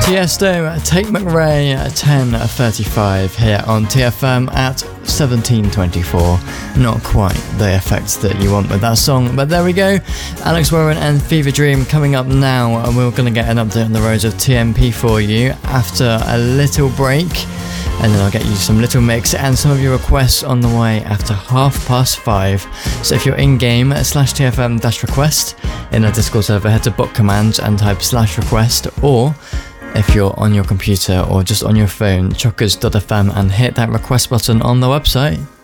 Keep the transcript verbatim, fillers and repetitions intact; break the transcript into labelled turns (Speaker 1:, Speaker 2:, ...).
Speaker 1: Tiesto, Tate McRae, ten thirty-five here on T F M at seventeen twenty-four. Not quite the effect that you want with that song, but there we go. Alex Warren and Fever Dream coming up now, and we're going to get an update on the roads of T M P for you after a little break. And then I'll get you some Little Mix and some of your requests on the way after half past five. So if you're in-game, slash T F M dash request in our Discord server, head to bot commands and type slash request, or if you're on your computer or just on your phone, chockers dot f m and hit that request button on the website.